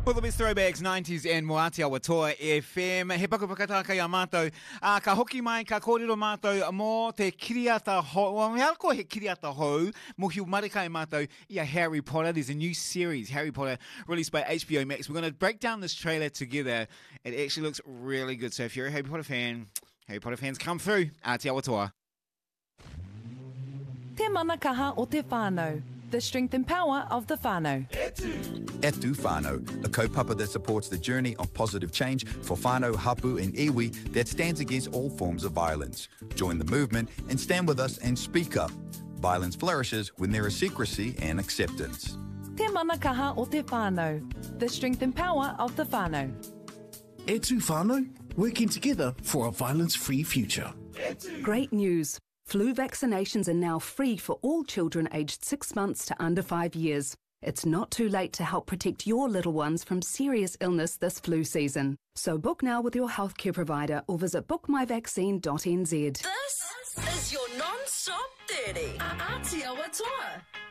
For the best throwbacks, 90s and Moati Awatoa FM. He paku pakataka ia mātou. Ka hoki mai, ka kōrero mātou mō te kiriata hou. Well, hea ko he kiriata hou. Mo hiu marika e mātou ia Harry Potter. There's a new series, Harry Potter, released by HBO Max. We're going to break down this trailer together. It actually looks really good. So if you're a Harry Potter fan, Harry Potter fans come through. Te Awatoa. Te mana kaha o te whānau. The strength and power of the whānau. Etu Whānau, a kaupapa that supports the journey of positive change for whānau, hapu and iwi that stands against all forms of violence. Join the movement and stand with us and speak up. Violence flourishes when there is secrecy and acceptance. Te mana kaha o te whānau. The strength and power of the whānau. Etu Whānau, working together for a violence-free future. Great news. Flu vaccinations are now free for all children aged 6 months to under 5 years. It's not too late to help protect your little ones from serious illness this flu season. So book now with your healthcare provider or visit bookmyvaccine.nz. This is your non-stop 30. Āti Awatoa.